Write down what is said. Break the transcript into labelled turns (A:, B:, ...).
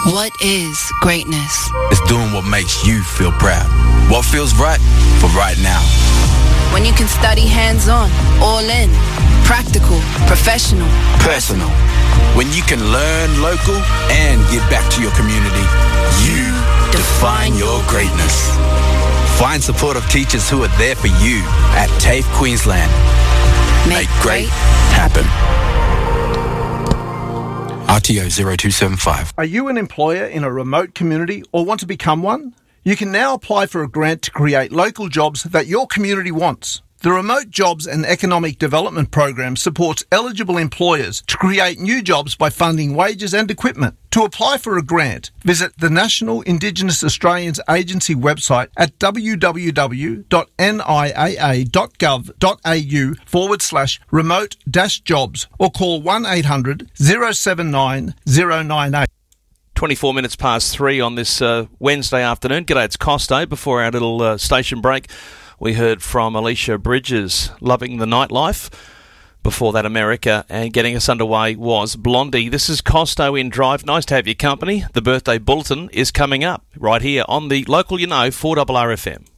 A: What is greatness?
B: It's doing what makes you feel proud. What feels right for right now.
A: When you can study hands-on, all in, practical, professional,
B: personal. When you can learn local and give back to your community, you define your greatness. Find supportive teachers who are there for you at TAFE Queensland. Make great happen. RTO 0275.
C: Are you an employer in a remote community or want to become one? You can now apply for a grant to create local jobs that your community wants. The Remote Jobs and Economic Development Program supports eligible employers to create new jobs by funding wages and equipment. To apply for a grant, visit the National Indigenous Australians Agency website at www.niaa.gov.au/remote-jobs or call 1800 079 098.
D: 24 minutes past 3 on this Wednesday afternoon. G'day, it's Costo. Before our little station break, we heard from Alicia Bridges, Loving the Nightlife. Before that, America, and getting us underway was Blondie. This is Costo in Drive. Nice to have your company. The birthday bulletin is coming up right here on the local, 4RRFM.